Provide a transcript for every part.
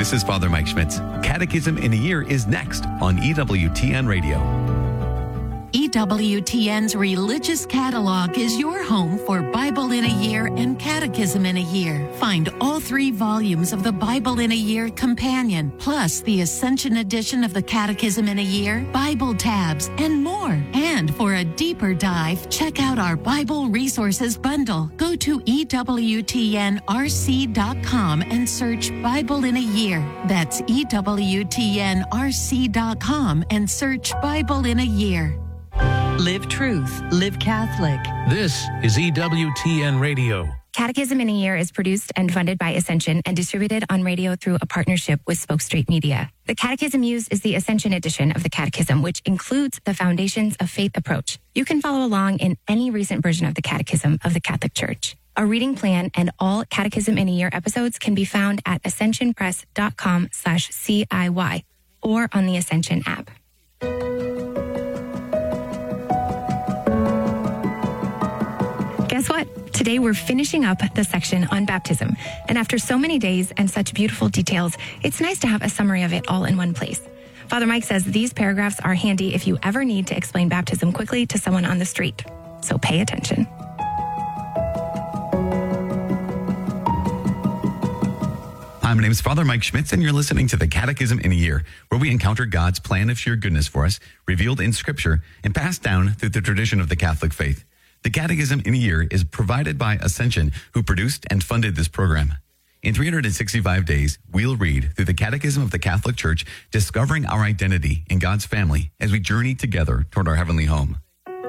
This is Father Mike Schmitz. Catechism in a Year is next on EWTN Radio. EWTN's Religious Catalog is your home for Bible in a Year and Catechism in a Year. Find all 3 volumes of the Bible in a Year Companion, plus the Ascension edition of the Catechism in a Year, Bible tabs, and more. And for a deeper dive, check out our Bible Resources Bundle. Go to EWTNRC.com and search Bible in a Year. That's EWTNRC.com and search Bible in a Year. Live truth. Live Catholic. This is EWTN Radio. Catechism in a Year is produced and funded by Ascension and distributed on radio through a partnership with Spoke Street Media. The catechism used is the Ascension edition of the Catechism, which includes the Foundations of Faith approach. You can follow along in any recent version of the Catechism of the Catholic Church. A reading plan and all Catechism in a Year episodes can be found at ascensionpress.com/CIY or on the Ascension app. Guess what? Today we're finishing up the section on baptism. And after so many days and such beautiful details, it's nice to have a summary of it all in one place. Father Mike says these paragraphs are handy if you ever need to explain baptism quickly to someone on the street. So pay attention. Hi, my name is Father Mike Schmitz, and you're listening to the Catechism in a Year, where we encounter God's plan of sheer goodness for us, revealed in Scripture and passed down through the tradition of the Catholic faith. The Catechism in a Year is provided by Ascension, who produced and funded this program. In 365 days, we'll read through the Catechism of the Catholic Church, discovering our identity in God's family as we journey together toward our heavenly home.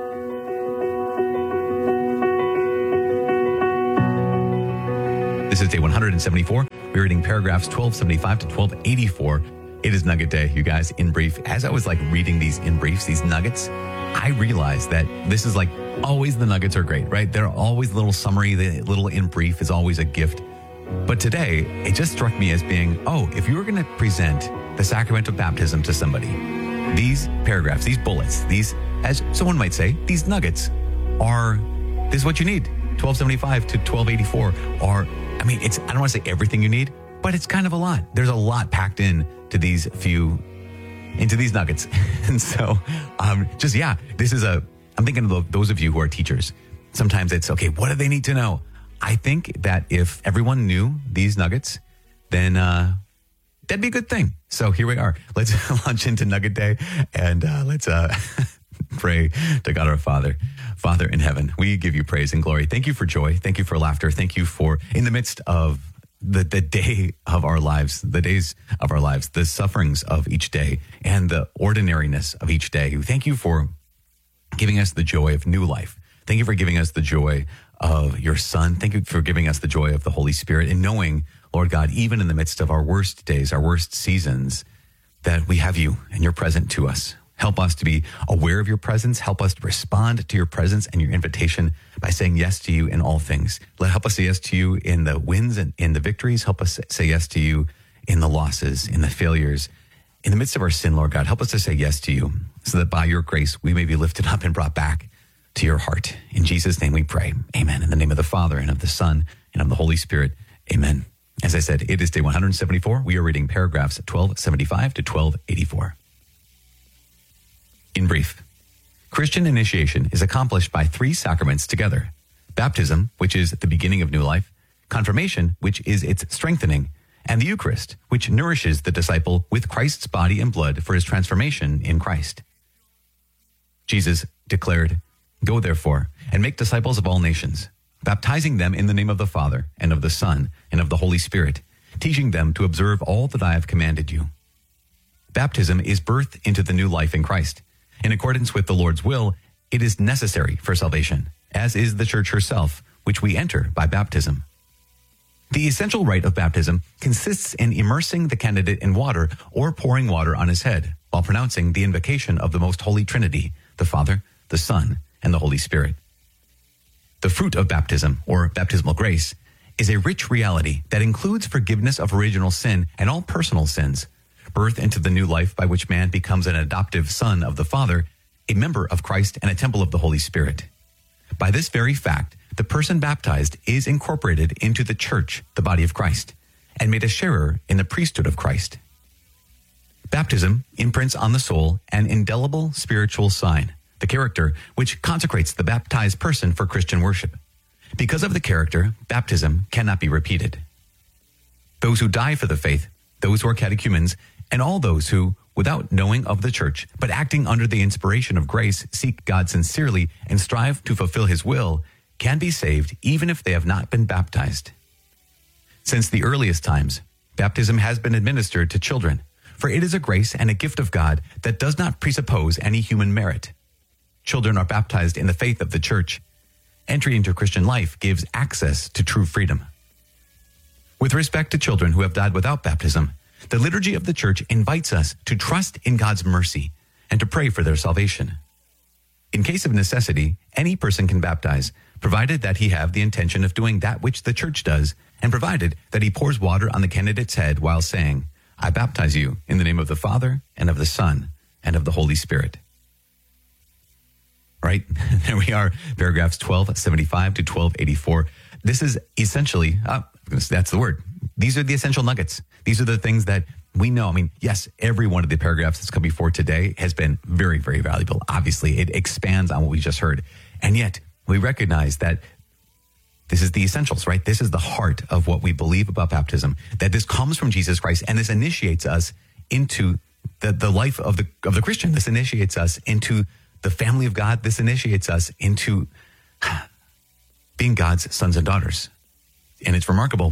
This is day 174. We're reading paragraphs 1275 to 1284. It is Nugget Day, you guys, in brief. As I was reading these in briefs, these nuggets, I realized that this is always the nuggets are great, right? They're always a little summary. The little in brief is always a gift. But today, it just struck me as being, if you were going to present the sacrament of baptism to somebody, these paragraphs, these bullets, these, as someone might say, these nuggets this is what you need. 1275 to 1284 are, I don't want to say everything you need, but it's kind of a lot. There's a lot packed into these nuggets. And so, this is I'm thinking of those of you who are teachers. Sometimes it's, okay, what do they need to know? I think that if everyone knew these nuggets, then that'd be a good thing. So here we are. Let's launch into Nugget Day, and let's pray to God our Father. Father in heaven, we give you praise and glory. Thank you for joy. Thank you for laughter. Thank you for, in the midst of the day of our lives, the days of our lives, the sufferings of each day, and the ordinariness of each day. Thank you for giving us the joy of new life. Thank you for giving us the joy of your Son. Thank you for giving us the joy of the Holy Spirit, and knowing, Lord God, even in the midst of our worst days, our worst seasons, that we have you and you're present to us. Help us to be aware of your presence. Help us to respond to your presence and your invitation by saying yes to you in all things. Help us say yes to you in the wins and in the victories. Help us say yes to you in the losses, in the failures. In the midst of our sin, Lord God, help us to say yes to you so that by your grace we may be lifted up and brought back to your heart. In Jesus' name we pray. Amen. In the name of the Father and of the Son and of the Holy Spirit. Amen. As I said, it is day 174. We are reading paragraphs 1275 to 1284. In brief, Christian initiation is accomplished by 3 sacraments together. Baptism, which is the beginning of new life, confirmation, which is its strengthening, and the Eucharist, which nourishes the disciple with Christ's body and blood for his transformation in Christ. Jesus declared, "Go therefore, and make disciples of all nations, baptizing them in the name of the Father, and of the Son, and of the Holy Spirit, teaching them to observe all that I have commanded you." Baptism is birth into the new life in Christ. In accordance with the Lord's will, it is necessary for salvation, as is the Church herself, which we enter by baptism. The essential rite of baptism consists in immersing the candidate in water or pouring water on his head, while pronouncing the invocation of the Most Holy Trinity, the Father, the Son, and the Holy Spirit. The fruit of baptism, or baptismal grace, is a rich reality that includes forgiveness of original sin and all personal sins, birth into the new life by which man becomes an adoptive son of the Father, a member of Christ, and a temple of the Holy Spirit. By this very fact, the person baptized is incorporated into the Church, the body of Christ, and made a sharer in the priesthood of Christ. Baptism imprints on the soul an indelible spiritual sign, the character which consecrates the baptized person for Christian worship. Because of the character, baptism cannot be repeated. Those who die for the faith, those who are catechumens, and all those who, without knowing of the church, but acting under the inspiration of grace, seek God sincerely and strive to fulfill his will, can be saved even if they have not been baptized. Since the earliest times, baptism has been administered to children, for it is a grace and a gift of God that does not presuppose any human merit. Children are baptized in the faith of the church. Entry into Christian life gives access to true freedom. With respect to children who have died without baptism, the liturgy of the church invites us to trust in God's mercy and to pray for their salvation. In case of necessity, any person can baptize, provided that he have the intention of doing that which the church does, and provided that he pours water on the candidate's head while saying, "I baptize you in the name of the Father, and of the Son, and of the Holy Spirit." Right? There we are, paragraphs 1275 to 1284. This is essentially, that's the word. These are the essential nuggets. These are the things that we know. I mean, yes, every one of the paragraphs that's come before today has been very, very valuable. Obviously, it expands on what we just heard. And yet, we recognize that this is the essentials, right? This is the heart of what we believe about baptism, that this comes from Jesus Christ, and this initiates us into the life of the Christian. This initiates us into the family of God. This initiates us into being God's sons and daughters. And it's remarkable.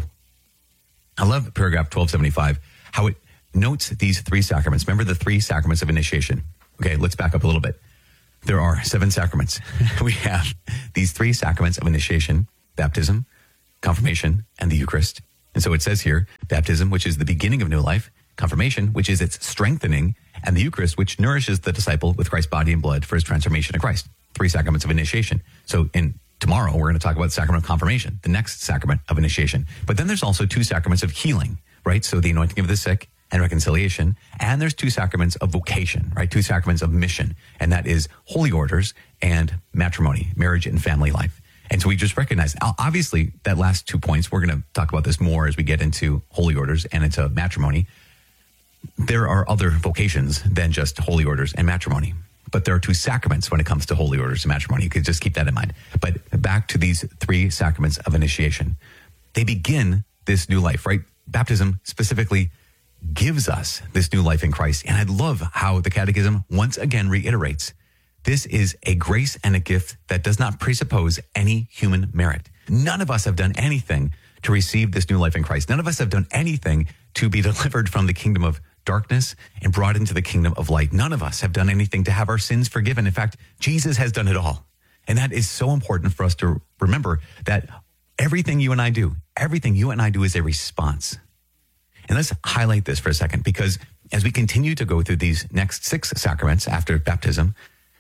I love paragraph 1275, how it notes these three sacraments. Remember the three sacraments of initiation. Okay, let's back up a little bit. There are 7 sacraments. We have these 3 sacraments of initiation: baptism, confirmation, and the Eucharist. And so it says here, baptism, which is the beginning of new life; confirmation, which is its strengthening; and the Eucharist, which nourishes the disciple with Christ's body and blood for his transformation to Christ. 3 sacraments of initiation. So tomorrow, we're going to talk about the sacrament of confirmation, the next sacrament of initiation. But then there's also 2 sacraments of healing, right? So the anointing of the sick and reconciliation. And there's 2 sacraments of vocation, right? 2 sacraments of mission. And that is holy orders and matrimony, marriage and family life. And so we just recognize, obviously, that last 2 points, we're going to talk about this more as we get into holy orders and into matrimony. There are other vocations than just holy orders and matrimony. But there are 2 sacraments when it comes to holy orders and matrimony. You could just keep that in mind. But back to these 3 sacraments of initiation. They begin this new life, right? Baptism specifically gives us this new life in Christ. And I love how the Catechism once again reiterates, this is a grace and a gift that does not presuppose any human merit. None of us have done anything to receive this new life in Christ. None of us have done anything to be delivered from the kingdom of darkness and brought into the kingdom of light. None of us have done anything to have our sins forgiven. In fact, Jesus has done it all. And that is so important for us to remember, that everything you and I do is a response. And let's highlight this for a second, because as we continue to go through these next 6 sacraments after baptism,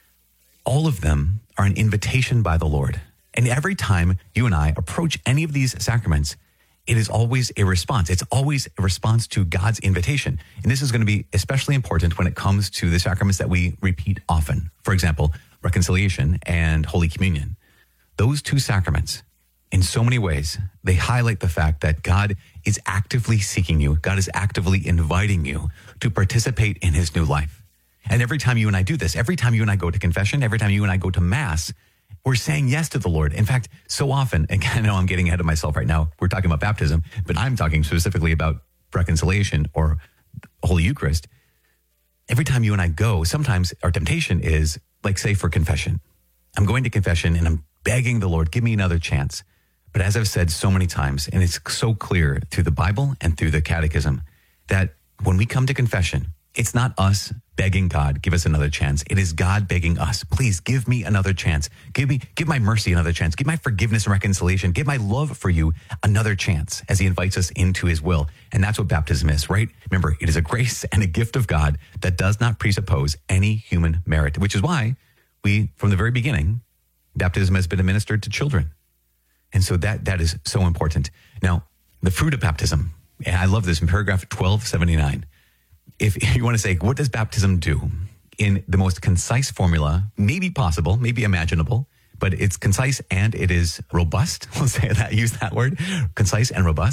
all of them are an invitation by the Lord. And every time you and I approach any of these sacraments, it is always a response. It's always a response to God's invitation. And this is going to be especially important when it comes to the sacraments that we repeat often. For example, reconciliation and Holy Communion. Those 2 sacraments, in so many ways, they highlight the fact that God is actively seeking you. God is actively inviting you to participate in his new life. And every time you and I do this, every time you and I go to confession, every time you and I go to Mass, we're saying yes to the Lord. In fact, so often, and I know I'm getting ahead of myself right now, we're talking about baptism, but I'm talking specifically about reconciliation or Holy Eucharist. Every time you and I go, sometimes our temptation is, like, say, for confession. I'm going to confession and I'm begging the Lord, give me another chance. But as I've said so many times, and it's so clear through the Bible and through the Catechism, that when we come to confession, it's not us begging God, give us another chance. It is God begging us, please give me another chance. Give my mercy another chance. Give my forgiveness and reconciliation. Give my love for you another chance, as he invites us into his will. And that's what baptism is, right? Remember, it is a grace and a gift of God that does not presuppose any human merit, which is why we, from the very beginning, baptism has been administered to children. And so that is so important. Now, the fruit of baptism, and I love this in paragraph 1279. If you want to say, what does baptism do? In the most concise formula, maybe possible, maybe imaginable, but it's concise and it is robust. Let's say that, use that word, concise and robust.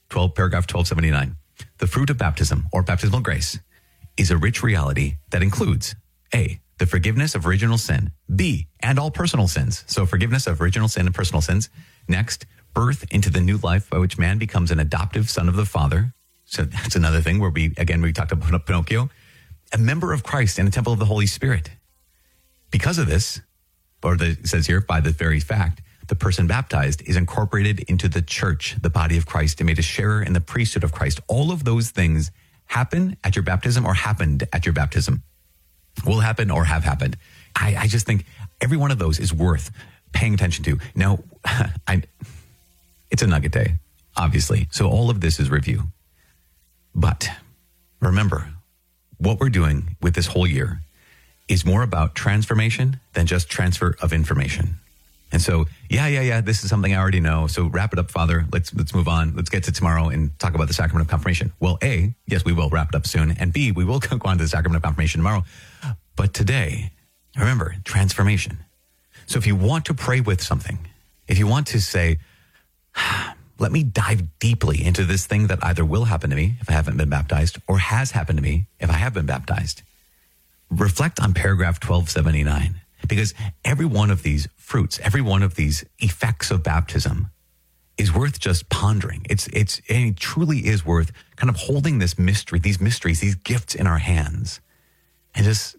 paragraph 1279. The fruit of baptism or baptismal grace is a rich reality that includes A, the forgiveness of original sin, B, and all personal sins. So forgiveness of original sin and personal sins. Next, birth into the new life by which man becomes an adoptive son of the Father. So that's another thing where we talked about Pinocchio. A member of Christ and a temple of the Holy Spirit. Because of this, it says here, by the very fact, the person baptized is incorporated into the church, the body of Christ, and made a sharer in the priesthood of Christ. All of those things happen at your baptism or happened at your baptism. Will happen or have happened. I just think every one of those is worth paying attention to. Now, it's a nugget day, obviously. So all of this is review. But remember, what we're doing with this whole year is more about transformation than just transfer of information. And so, yeah, this is something I already know. So wrap it up, Father. Let's move on. Let's get to tomorrow and talk about the sacrament of confirmation. Well, A, yes, we will wrap it up soon. And B, we will go on to the sacrament of confirmation tomorrow. But today, remember, transformation. So if you want to pray with something, if you want to say, let me dive deeply into this thing that either will happen to me if I haven't been baptized or has happened to me if I have been baptized, reflect on paragraph 1279. Because every one of these fruits, every one of these effects of baptism is worth just pondering. It truly is worth kind of holding this mystery, these mysteries, these gifts in our hands and just,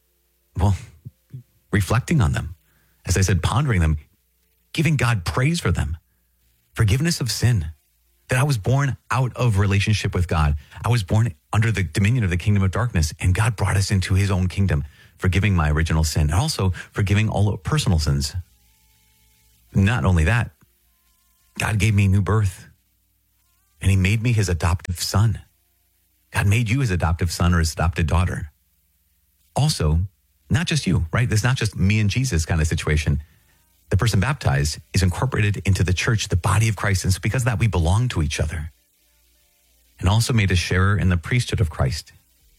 reflecting on them. As I said, pondering them, giving God praise for them. Forgiveness of sin, that I was born out of relationship with God. I was born under the dominion of the kingdom of darkness, and God brought us into his own kingdom, forgiving my original sin, and also forgiving all personal sins. Not only that, God gave me new birth, and he made me his adoptive son. God made you his adoptive son or his adopted daughter. Also, not just you, right? There's not just me and Jesus kind of situation. The person baptized is incorporated into the church, the body of Christ. And so because of that, we belong to each other. And also made a sharer in the priesthood of Christ.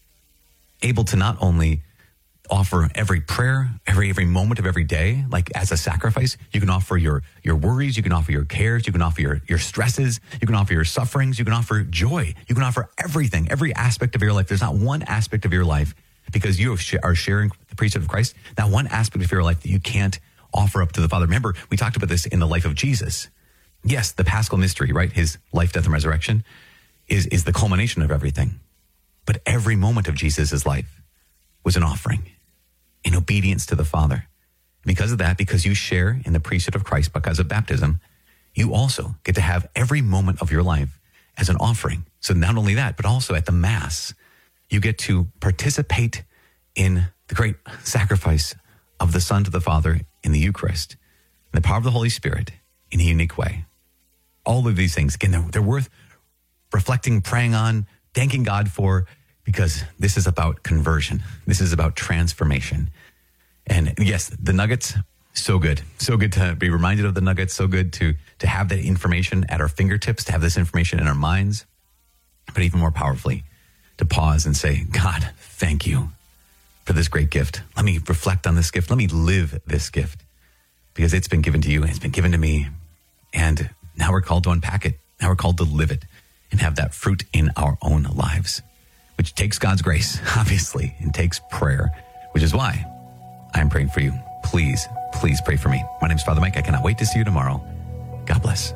Able to not only offer every prayer, every moment of every day, like as a sacrifice. You can offer your worries, you can offer your cares, you can offer your stresses, you can offer your sufferings, you can offer joy, you can offer everything, every aspect of your life. There's not one aspect of your life, because you are sharing the priesthood of Christ, not one aspect of your life that you can't offer up to the Father. Remember, we talked about this in the life of Jesus. Yes, the Paschal mystery, right? His life, death, and resurrection is the culmination of everything. But every moment of Jesus' life was an offering in obedience to the Father. Because of that, because you share in the priesthood of Christ, because of baptism, you also get to have every moment of your life as an offering. So not only that, but also at the Mass, you get to participate in the great sacrifice of the Son to the Father in the Eucharist, in the power of the Holy Spirit in a unique way. All of these things, again, they're worth reflecting, praying on, thanking God for, because this is about conversion. This is about transformation. And yes, the nuggets, so good. So good to be reminded of the nuggets. So good to have that information at our fingertips, to have this information in our minds. But even more powerfully, to pause and say, God, thank you for this great gift. Let me reflect on this gift. Let me live this gift, because it's been given to you and it's been given to me. And now we're called to unpack it. Now we're called to live it and have that fruit in our own lives, which takes God's grace, obviously, and takes prayer, which is why I'm praying for you. Please, please pray for me. My name is Father Mike. I cannot wait to see you tomorrow. God bless.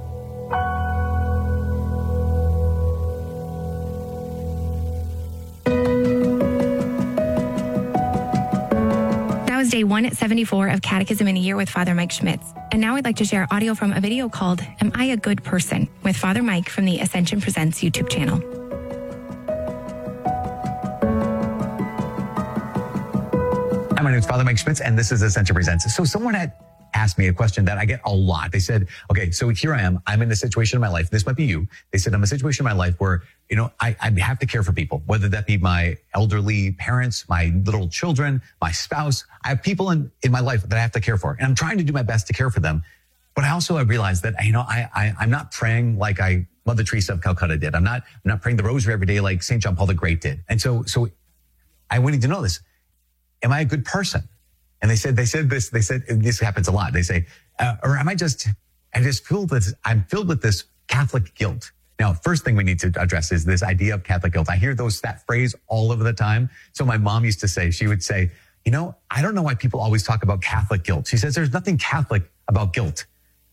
That was day 174 of Catechism in a Year with Father Mike Schmitz. And now I'd like to share audio from a video called Am I a Good Person? With Father Mike from the Ascension Presents YouTube channel. Hi, my name is Father Mike Schmitz, and this is Ascension Presents. So someone had asked me a question that I get a lot. They said, okay, so here I am. I'm in a situation in my life. This might be you. They said, I'm in a situation in my life where, I have to care for people, whether that be my elderly parents, my little children, my spouse. I have people in my life that I have to care for, and I'm trying to do my best to care for them. But I realized that, I'm not praying like Mother Teresa of Calcutta did. I'm not praying the rosary every day like St. John Paul the Great did. And so I wanted to know this. Am I a good person? And they said this happens a lot. They say, or am I'm filled with this Catholic guilt. Now, first thing we need to address is this idea of Catholic guilt. I hear that phrase all over the time. So my mom used to say, she would say, I don't know why people always talk about Catholic guilt. She says, there's nothing Catholic about guilt.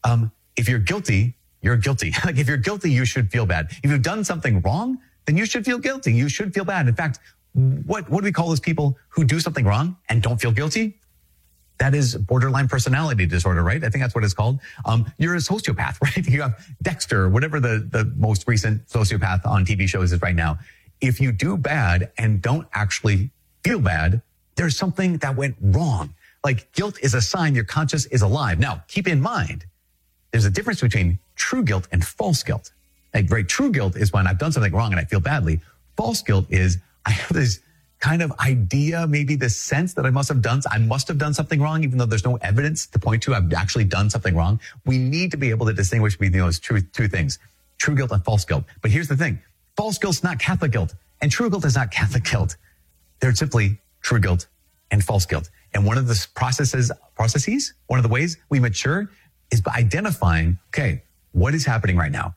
If you're guilty, you're guilty. Like if you're guilty, you should feel bad. If you've done something wrong, then you should feel guilty. You should feel bad. In fact, what do we call those people who do something wrong and don't feel guilty? That is borderline personality disorder, right? I think that's what it's called. You're a sociopath, right? You have Dexter, whatever the most recent sociopath on TV shows is right now. If you do bad and don't actually feel bad, there's something that went wrong. Like guilt is a sign your conscience is alive. Now, keep in mind, there's a difference between true guilt and false guilt. Like, right, true guilt is when I've done something wrong and I feel badly. False guilt is I have this kind of idea, maybe this sense that I must have done something wrong, even though there's no evidence to point to I've actually done something wrong. We need to be able to distinguish between those two things, true guilt and false guilt. But here's the thing. False guilt's not Catholic guilt, and true guilt is not Catholic guilt. They're simply true guilt and false guilt. And one of the processes, one of the ways we mature is by identifying, okay, what is happening right now?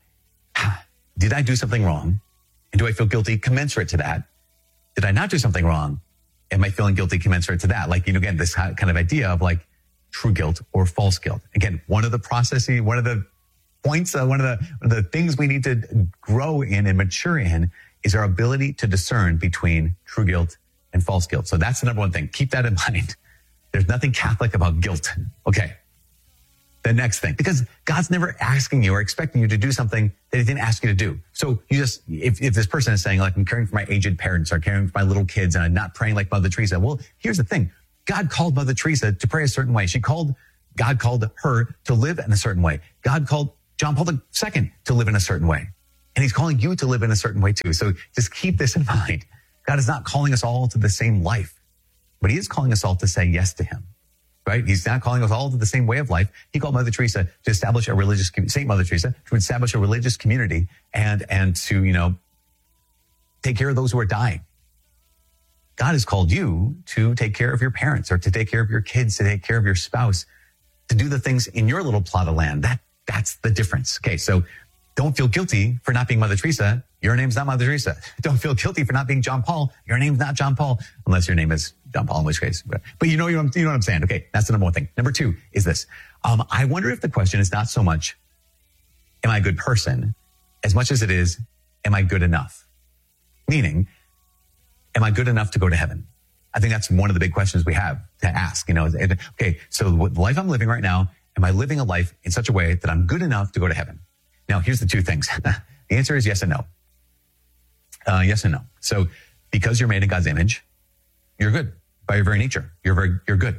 Did I do something wrong? And do I feel guilty commensurate to that? Did I not do something wrong? Am I feeling guilty commensurate to that? Like, again, this kind of idea of like true guilt or false guilt. Again, one of the processes, one of the points, one of the things we need to grow in and mature in is our ability to discern between true guilt and false guilt. So that's the number one thing. Keep that in mind. There's nothing Catholic about guilt. Okay. The next thing, because God's never asking you or expecting you to do something that he didn't ask you to do. So you just, if this person is saying like, I'm caring for my aged parents or caring for my little kids and I'm not praying like Mother Teresa. Well, here's the thing. God called Mother Teresa to pray a certain way. God called her to live in a certain way. God called John Paul II to live in a certain way. And he's calling you to live in a certain way too. So just keep this in mind. God is not calling us all to the same life, but he is calling us all to say yes to him. Right? He's not calling us all to the same way of life. He called Mother Teresa to establish a religious, Saint Mother Teresa, to establish a religious community and to, take care of those who are dying. God has called you to take care of your parents or to take care of your kids, to take care of your spouse, to do the things in your little plot of land. That's the difference. Okay. So don't feel guilty for not being Mother Teresa. Your name's not Mother Teresa. Don't feel guilty for not being John Paul. Your name's not John Paul, unless your name is John Paul, in which case. But you know what I'm saying. Okay, that's the number one thing. Number two is this. I wonder if the question is not so much, am I a good person, as much as it is, am I good enough? Meaning, am I good enough to go to heaven? I think that's one of the big questions we have to ask. Okay, so the life I'm living right now, am I living a life in such a way that I'm good enough to go to heaven? Now, here's the two things. The answer is yes and no. Yes and no. So because you're made in God's image, you're good by your very nature. You're good.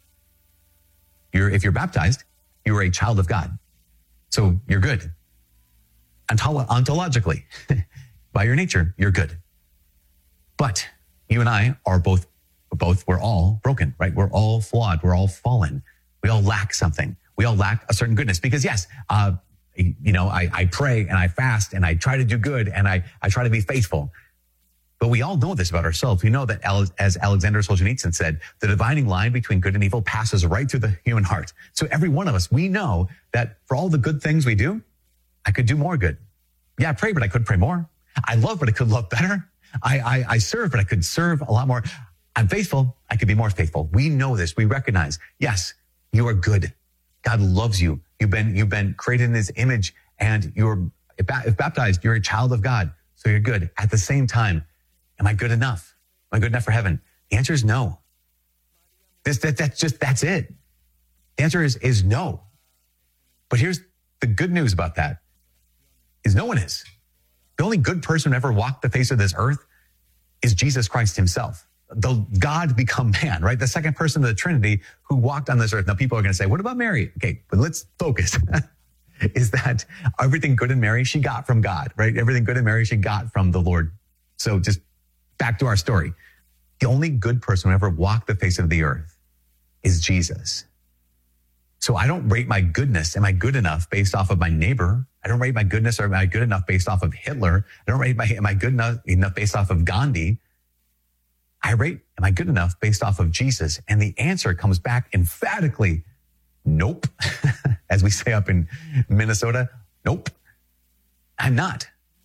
If you're baptized, you are a child of God. So you're good. Ontologically, by your nature, you're good. But you and I are we're all broken, right? We're all flawed. We're all fallen. We all lack something. We all lack a certain goodness because yes, I pray and I fast and I try to do good and I try to be faithful. But we all know this about ourselves. We know that as Alexander Solzhenitsyn said, the dividing line between good and evil passes right through the human heart. So every one of us, we know that for all the good things we do, I could do more good. Yeah, I pray, but I could pray more. I love, but I could love better. I serve, but I could serve a lot more. I'm faithful. I could be more faithful. We know this. We recognize, yes, you are good. God loves you. You've been created in his image and if baptized, you're a child of God. So you're good. At the same time, am I good enough? Am I good enough for heaven? The answer is no. That's it. The answer is no. But here's the good news about that is no one is. The only good person who ever walked the face of this earth is Jesus Christ himself. The God become man, right? The second person of the Trinity who walked on this earth. Now people are going to say, what about Mary? Okay, but let's focus. Is that everything good in Mary she got from God, right? Everything good in Mary she got from the Lord. So just back to our story. The only good person who ever walked the face of the earth is Jesus. So I don't rate my goodness. Am I good enough based off of my neighbor? I don't rate my goodness or am I good enough based off of Hitler? I don't rate am I good enough based off of Gandhi? I rate, am I good enough based off of Jesus? And the answer comes back emphatically, nope. As we say up in Minnesota, nope, I'm not.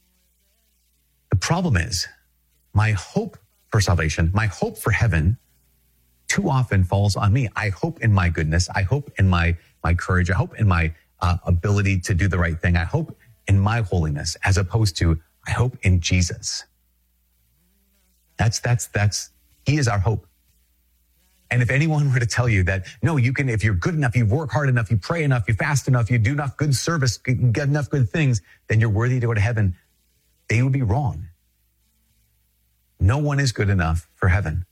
problem is my hope for salvation, my hope for heaven too often falls on me. I hope in my goodness. I hope in my courage. I hope in my ability to do the right thing. I hope in my holiness, as opposed to I hope in Jesus. He is our hope. And if anyone were to tell you that, no, you can, if you're good enough, you work hard enough, you pray enough, you fast enough, you do enough good service, get enough good things, then you're worthy to go to heaven, they would be wrong. No one is good enough for heaven.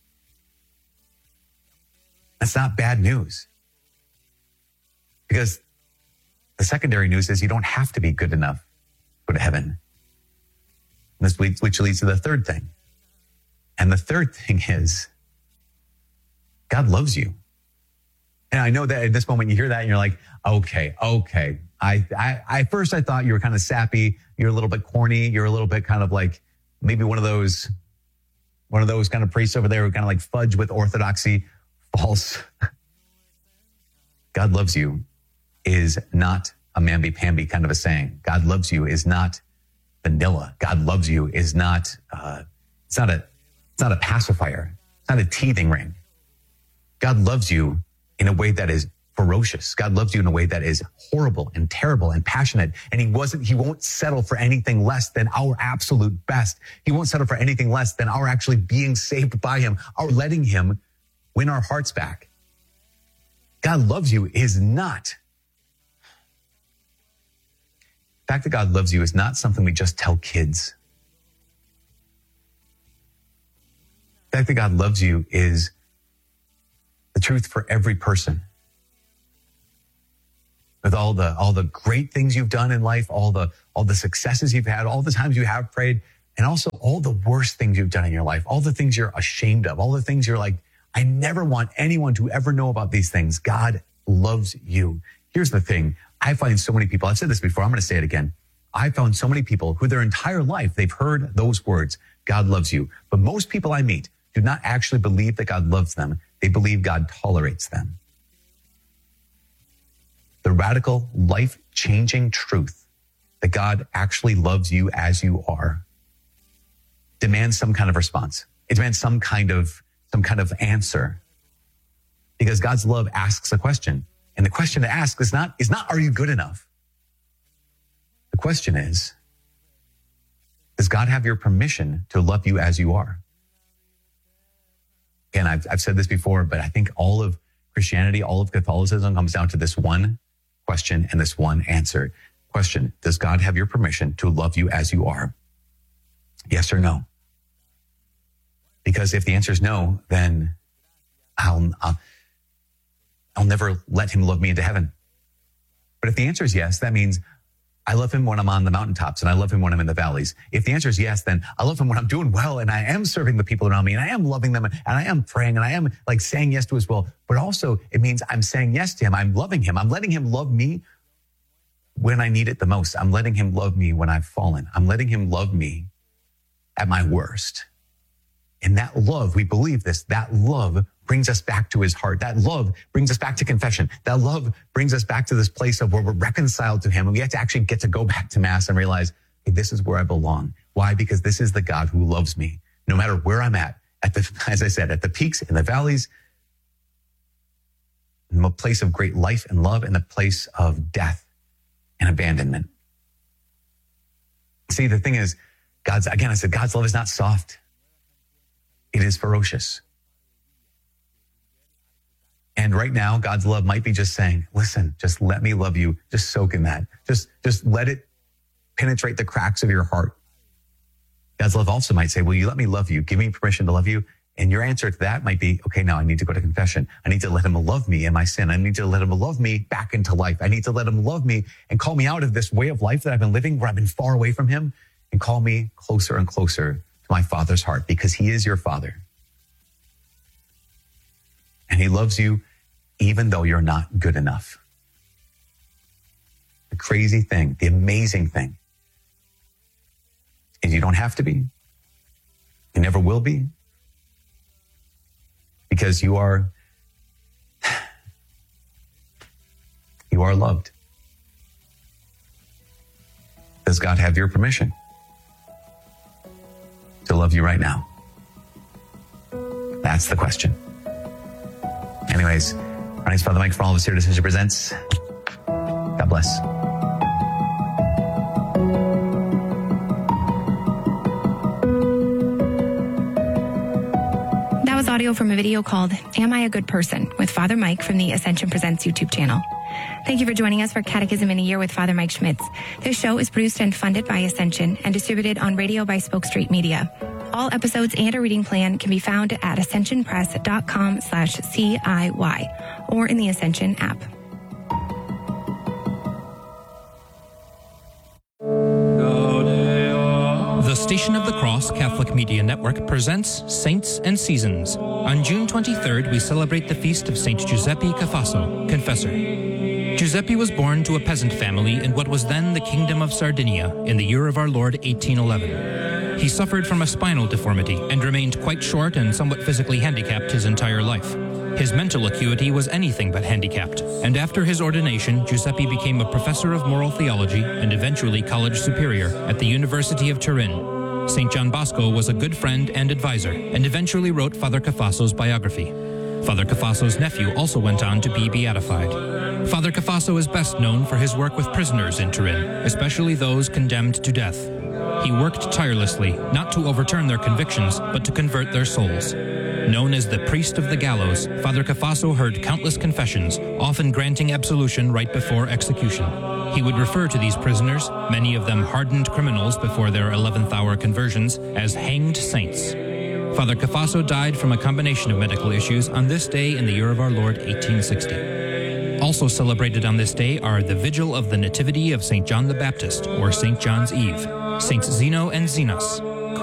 That's not bad news. Because the secondary news is you don't have to be good enough to go to heaven. Which leads to the third thing. And the third thing is God loves you. And I know that at this moment you hear that and you're like, okay. I first thought you were kind of sappy. You're a little bit corny. You're a little bit kind of like maybe one of those kind of priests over there who kind of like fudge with orthodoxy. False. God loves you is not a mamby-pamby kind of a saying. God loves you is not vanilla. God loves you is not, it's not a pacifier. It's not a teething ring. God loves you in a way that is ferocious. God loves you in a way that is horrible and terrible and passionate. And he won't settle for anything less than our absolute best. He won't settle for anything less than our actually being saved by him, our letting him win our hearts back. God loves you is not. The fact that God loves you is not something we just tell kids. The fact that God loves you is the truth for every person. With all the great things you've done in life, all the successes you've had, all the times you have prayed, and also all the worst things you've done in your life, all the things you're ashamed of, all the things you're like, I never want anyone to ever know about these things. God loves you. Here's the thing. I find so many people, I've said this before, I'm going to say it again. I found so many people who their entire life, they've heard those words, God loves you. But most people I meet do not actually believe that God loves them. They believe God tolerates them. The radical, life-changing truth that God actually loves you as you are demands some kind of response. It demands some kind of answer, because God's love asks a question. And the question to ask is not, are you good enough? The question is, does God have your permission to love you as you are? And I've said this before, but I think all of Christianity, all of Catholicism comes down to this one question and this one answer. Question, does God have your permission to love you as you are? Yes or no? Because if the answer is no, then I'll never let him love me into heaven. But if the answer is yes, that means I love him when I'm on the mountaintops and I love him when I'm in the valleys. If the answer is yes, then I love him when I'm doing well and I am serving the people around me and I am loving them and I am praying and I am like saying yes to his will. But also it means I'm saying yes to him. I'm loving him. I'm letting him love me when I need it the most. I'm letting him love me when I've fallen. I'm letting him love me at my worst. And that love, we believe this, that love brings us back to his heart. That love brings us back to confession. That love brings us back to this place of where we're reconciled to him. And we have to actually get to go back to Mass and realize, hey, this is where I belong. Why? Because this is the God who loves me, no matter where I'm at as I said, at the peaks, in the valleys, in the place of great life and love, and the place of death and abandonment. See, the thing is, God's love is not soft. It is ferocious. And right now, God's love might be just saying, listen, just let me love you. Just soak in that. Just let it penetrate the cracks of your heart. God's love also might say, will you let me love you? Give me permission to love you. And your answer to that might be, okay, now I need to go to confession. I need to let him love me in my sin. I need to let him love me back into life. I need to let him love me and call me out of this way of life that I've been living where I've been far away from him, and call me closer and closer to my Father's heart, because he is your Father. And he loves you even though you're not good enough. The crazy thing, the amazing thing, is you don't have to be. You never will be. Because you are loved. Does God have your permission? love you right now? That's the question. Anyways, my name's Father Mike. For all of us here at Ascension Presents, God bless. That was audio from a video called Am I a Good Person? With Father Mike from the Ascension Presents YouTube channel. Thank you for joining us for Catechism in a Year with Father Mike Schmitz. This show is produced and funded by Ascension and distributed on radio by Spoke Street Media. All episodes and a reading plan can be found at ascensionpress.com/CIY or in the Ascension app. The Station of the Cross Catholic Media Network presents Saints and Seasons. On June 23rd, we celebrate the feast of Saint Giuseppe Cafasso, Confessor. Giuseppe was born to a peasant family in what was then the Kingdom of Sardinia in the year of our Lord 1811. He suffered from a spinal deformity and remained quite short and somewhat physically handicapped his entire life. His mental acuity was anything but handicapped, and after his ordination, Giuseppe became a professor of moral theology and eventually college superior at the University of Turin. St. John Bosco was a good friend and advisor, and eventually wrote Father Cafasso's biography. Father Cafasso's nephew also went on to be beatified. Father Cafasso is best known for his work with prisoners in Turin, especially those condemned to death. He worked tirelessly, not to overturn their convictions, but to convert their souls. Known as the priest of the gallows, Father Cafasso heard countless confessions, often granting absolution right before execution. He would refer to these prisoners, many of them hardened criminals before their 11th hour conversions, as hanged saints. Father Cafasso died from a combination of medical issues on this day in the year of our Lord 1860. Also celebrated on this day are the Vigil of the Nativity of St. John the Baptist, or St. John's Eve, Saints Zeno and Zenos,